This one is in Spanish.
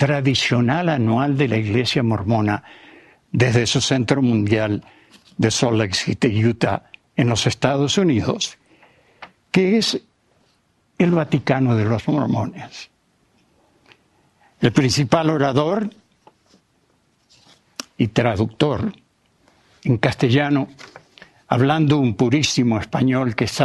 tradicional anual de la Iglesia Mormona desde su centro mundial de Salt Lake City, Utah, en los Estados Unidos, que es el Vaticano de los Mormones. El principal orador y traductor en castellano, hablando un purísimo español que